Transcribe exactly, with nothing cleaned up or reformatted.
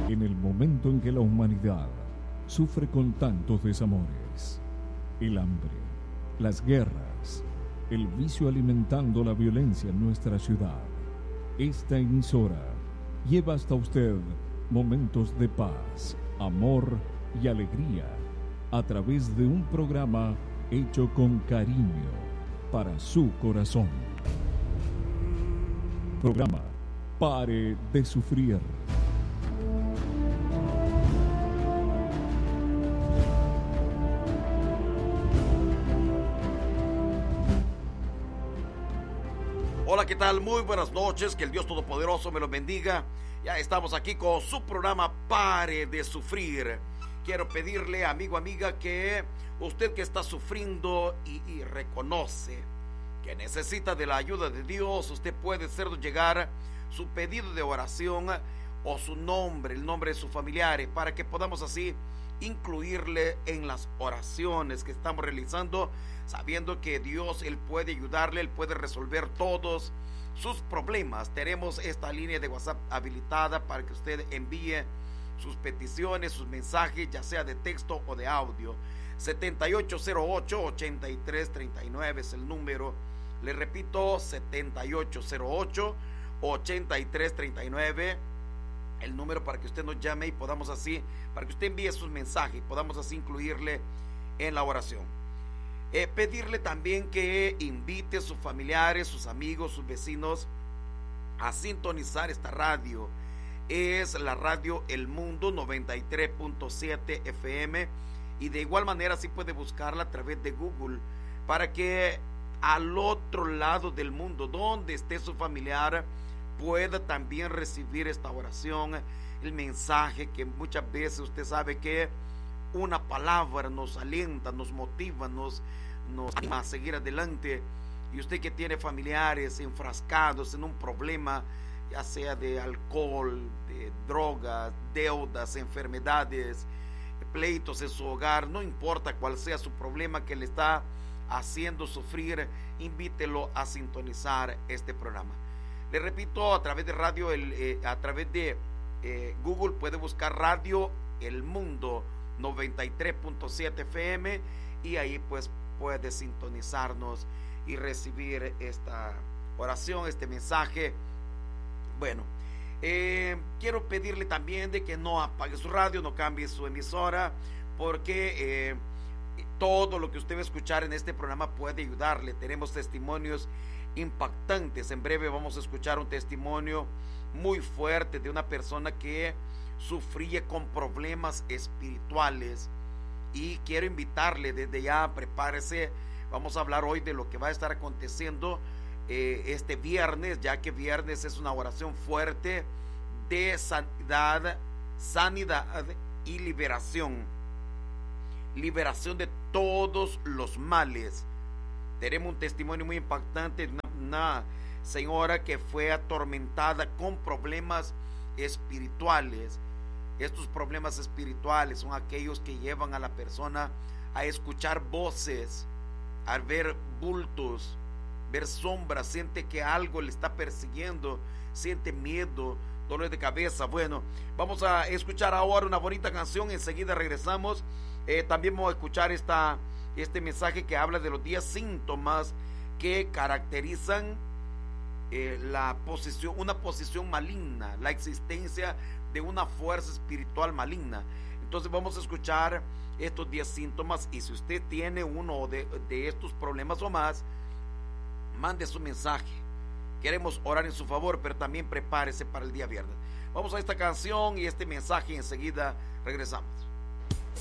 En el momento en que la humanidad sufre con tantos desamores, el hambre, las guerras, el vicio alimentando la violencia en nuestra ciudad, esta emisora lleva hasta usted momentos de paz, amor y alegría a través de un programa hecho con cariño para su corazón. Programa Pare de Sufrir. Hola, ¿qué tal? Muy buenas noches, que el Dios Todopoderoso me los bendiga. Ya estamos aquí con su programa Pare de Sufrir. Quiero pedirle, amigo, amiga, que usted que está sufriendo y, y reconoce que necesita de la ayuda de Dios, usted puede hacernos llegar su pedido de oración o su nombre, el nombre de sus familiares, para que podamos así incluirle en las oraciones que estamos realizando, sabiendo que Dios, Él puede ayudarle, Él puede resolver todos sus problemas. Tenemos esta línea de WhatsApp habilitada para que usted envíe sus peticiones, sus mensajes, ya sea de texto o de audio. setenta y ocho cero ocho, ochenta y tres treinta y nueve es el número. Le repito, setenta y ocho cero ocho, ochenta y tres treinta y nueve, el número para que usted nos llame y podamos así, para que usted envíe sus mensajes y podamos así incluirle en la oración. Eh, pedirle también que invite a sus familiares, sus amigos, sus vecinos a sintonizar esta radio. Es la radio El Mundo noventa y tres punto siete F M, y de igual manera sí puede buscarla a través de Google, para que al otro lado del mundo, donde esté su familiar, pueda también recibir esta oración, el mensaje que muchas veces usted sabe que una palabra nos alienta, nos motiva, nos, nos anima a seguir adelante. Y usted que tiene familiares enfrascados en un problema, ya sea de alcohol, de drogas, deudas, enfermedades, pleitos en su hogar, no importa cuál sea su problema que le está haciendo sufrir, invítelo a sintonizar este programa. Le repito, a través de radio, el, eh, a través de eh, Google puede buscar Radio El Mundo noventa y tres punto siete F M, y ahí pues puede sintonizarnos y recibir esta oración, este mensaje. Bueno, eh, quiero pedirle también de que no apague su radio, no cambie su emisora, porque eh, todo lo que usted va a escuchar en este programa puede ayudarle. Tenemos testimonios impactantes. En breve vamos a escuchar un testimonio muy fuerte de una persona que sufría con problemas espirituales, y quiero invitarle desde ya, prepárese. Vamos a hablar hoy de lo que va a estar aconteciendo eh, este viernes, ya que viernes es una oración fuerte de sanidad, sanidad y liberación, liberación de todos los males. Tenemos un testimonio muy impactante de una, una señora que fue atormentada con problemas espirituales. Estos problemas espirituales son aquellos que llevan a la persona a escuchar voces, a ver bultos, ver sombras, siente que algo le está persiguiendo, siente miedo, dolor de cabeza. Bueno, vamos a escuchar ahora una bonita canción, enseguida regresamos. Eh, también vamos a escuchar esta este mensaje que habla de los diez síntomas que caracterizan eh, la posición, una posición maligna, la existencia de una fuerza espiritual maligna. Entonces vamos a escuchar estos diez síntomas, y si usted tiene uno de, de estos problemas o más, mande su mensaje. Queremos orar en su favor, pero también prepárese para el día viernes. Vamos a esta canción y este mensaje y enseguida regresamos.